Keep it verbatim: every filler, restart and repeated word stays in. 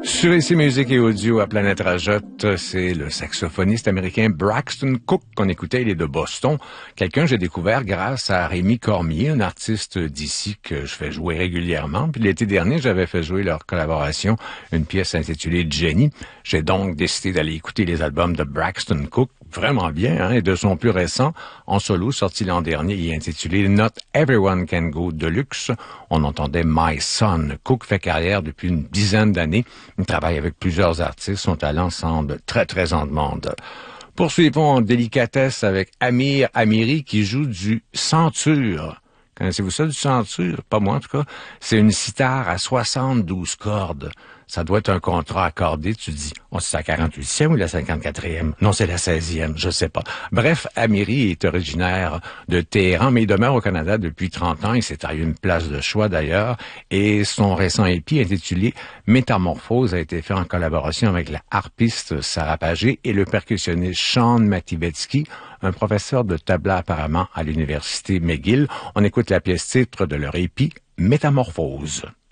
Sur ici Musique et Audio à Planète Rajotte, c'est le saxophoniste américain Braxton Cook qu'on écoutait, il est de Boston. Quelqu'un que j'ai découvert grâce à Rémi Cormier, un artiste d'ici que je fais jouer régulièrement. Puis l'été dernier, j'avais fait jouer leur collaboration, une pièce intitulée Jenny. J'ai donc décidé d'aller écouter les albums de Braxton Cook, vraiment bien, hein, et de son plus récent, en solo, sorti l'an dernier, il est intitulé Not Everyone Can Go Deluxe. On entendait My Son. Cook fait carrière depuis une dizaine d'années. Il travaille avec plusieurs artistes. Son talent semble très, très en demande. Poursuivons en délicatesse avec Amir Amiri qui joue du centure. Connaissez-vous ça, du centure? Pas moi, en tout cas. C'est une sitar à soixante-douze cordes. Ça doit être un contrat accordé. Tu dis, oh, c'est la quarante-huitième ou la cinquante-quatrième? Non, c'est la seizième, je sais pas. Bref, Amiri est originaire de Téhéran, mais il demeure au Canada depuis trente ans. Il s'est taillé une place de choix, d'ailleurs. Et son récent E P, intitulé Métamorphose, a été fait en collaboration avec la harpiste Sarah Pagé et le percussionniste Sean Mativetsky, un professeur de tabla apparemment à l'université McGill. On écoute la pièce titre de leur E P, Métamorphose.